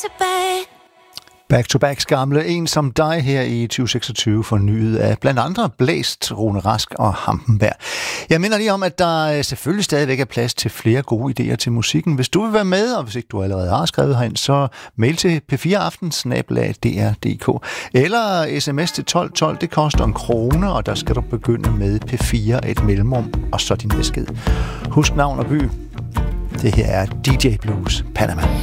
to back. Back to Backs gamle En som dig her i 2026 fornyet af blandt andre Blæst, Rune Rask og Hampenberg. Jeg minder lige om, at der selvfølgelig stadigvæk er plads til flere gode idéer til musikken. Hvis du vil være med, og hvis ikke du allerede har skrevet herind, så mail til p4aften@dr.dk eller sms til 1212. Det koster 1 krone, og der skal du begynde med P4 et mellemrum, og så din besked. Husk navn og by. Det her er DJ Blues Panama.